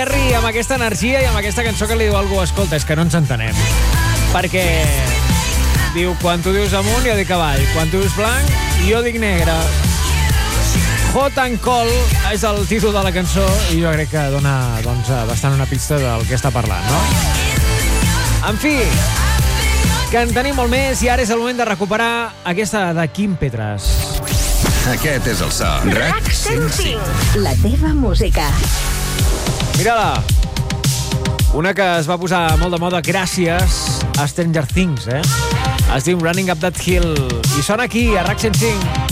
Harry, amb aquesta energia i amb aquesta cançó que li diu algú, escolta, és que no ens entenem. Perquè diu, quan tu dius amunt, jo dic avall. Quan tu dius blanc, jo dic negre. Hot and Cold és el títol de la cançó i jo crec que dona bastant una pista del que està parlant, no? En fi, que en tenim molt més i ara és el moment de recuperar aquesta de Quim Petras. Aquest és el so. RAC 105. La teva música. Mira-la. Una que es va posar molt de moda gràcies a Stranger Things, Es diu Running Up That Hill i sona aquí a RAC 105.